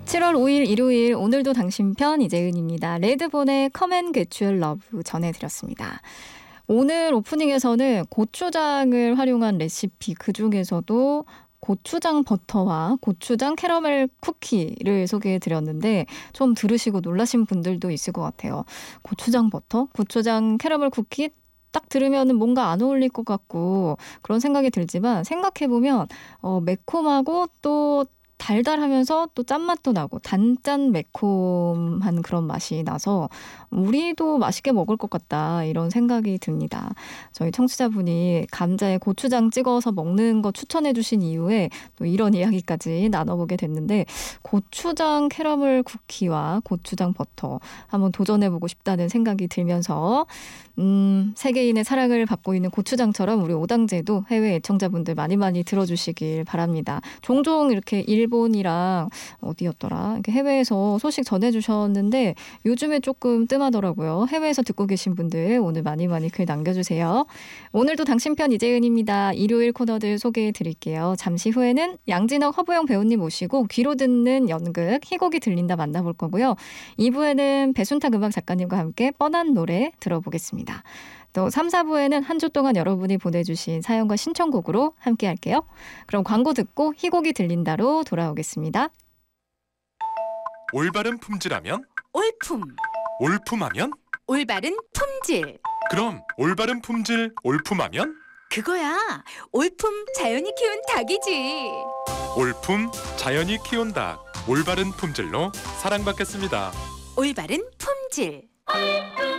7월 5일 일요일 오늘도 당신 편 이재은입니다. 레드본의 Come and Get Your Love 전해드렸습니다. 오늘 오프닝에서는 고추장을 활용한 레시피 그중에서도 고추장 버터와 고추장 캐러멜 쿠키를 소개해드렸는데 좀 들으시고 놀라신 분들도 있을 것 같아요. 고추장 버터? 고추장 캐러멜 쿠키? 딱 들으면 뭔가 안 어울릴 것 같고 그런 생각이 들지만 생각해보면 매콤하고 또 달달하면서 또 짠맛도 나고 단짠 매콤한 그런 맛이 나서 우리도 맛있게 먹을 것 같다 이런 생각이 듭니다. 저희 청취자분이 감자에 고추장 찍어서 먹는 거 추천해 주신 이후에 또 이런 이야기까지 나눠보게 됐는데 고추장 캐러멜 쿠키와 고추장 버터 한번 도전해보고 싶다는 생각이 들면서 세계인의 사랑을 받고 있는 고추장처럼 우리 오당제도 해외 애청자분들 많이 들어주시길 바랍니다. 종종 이렇게 일본이랑 어디였더라? 이렇게 해외에서 소식 전해주셨는데 요즘에 조금 뜸하더라고요. 해외에서 듣고 계신 분들 오늘 많이 글 남겨주세요. 오늘도 당신 편 이재은입니다. 일요일 코너들 소개해드릴게요. 잠시 후에는 양진혁 허부영 배우님 모시고 귀로 듣는 연극 희곡이 들린다 만나볼 거고요. 2부에는 배순탁 음악 작가님과 함께 뻔한 노래 들어보겠습니다. 또 3, 4부에는 한 주 동안 여러분이 보내주신 사연과 신청곡으로 함께 할게요. 그럼 광고 듣고 희곡이 들린다로 돌아오겠습니다. 올바른 품질하면? 올품. 올품하면? 올바른 품질. 그럼 올바른 품질 올품하면? 그거야. 올품 자연이 키운 닭이지. 올품 자연이 키운 닭. 올바른 품질로 사랑받겠습니다. 올바른 품질.